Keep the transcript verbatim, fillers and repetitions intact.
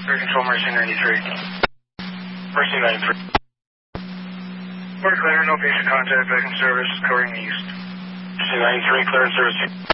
Air Control, Mercy ninety-three. Mercy ninety-three. We're clear, no patient contact, back in service, covering east. Mercy ninety-three, clear in service.